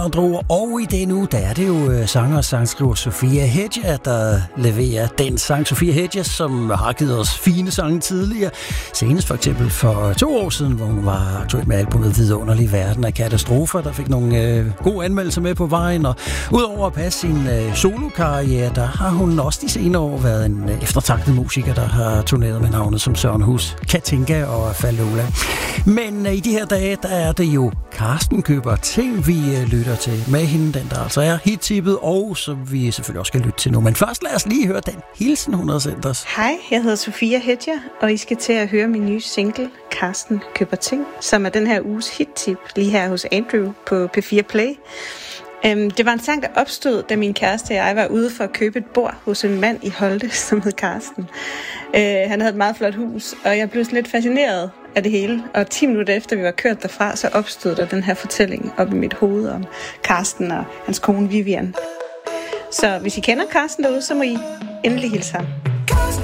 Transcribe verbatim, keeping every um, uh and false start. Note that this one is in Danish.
Og i denne uge, der er det jo sanger og sangskriver Sofia Hedge, der leverer den sang. Sofia Hedge, som har givet os fine sange tidligere. Senest for eksempel for to år siden, hvor hun var aktuelt med albumet Vidunderlig Verden af Katastrofer, der fik nogle øh, gode anmeldelser med på vejen. Og udover at passe sin øh, solokarriere, der har hun også de senere år været en øh, eftertragtet musiker, der har turneret med navnet som Søren Hus, Katinka og Fallola. Men øh, i de her dage, der er det jo Carsten Køber Ting, vi øh, lytter til med hende, den der altså er hit-tippet, og som vi selvfølgelig også skal lytte til nu. Men først lad os lige høre den hilsen, hun har sendt os. Hej, jeg hedder Sofia Hedge, og I skal til at høre min nye single, Carsten Køber Ting, som er den her uges hit-tip, lige her hos Andrew på P fire Play. Um, det var en sang, der opstod, da min kæreste og jeg var ude for at købe et bord hos en mand i Holte, som hed Carsten. Uh, han havde et meget flot hus, og jeg blev sådan lidt fascineret af det hele. Og ti minutter efter vi var kørt derfra, så opstod der den her fortælling op i mit hoved om Carsten og hans kone Vivian. Så hvis I kender Carsten derude, så må I endelig hilse ham.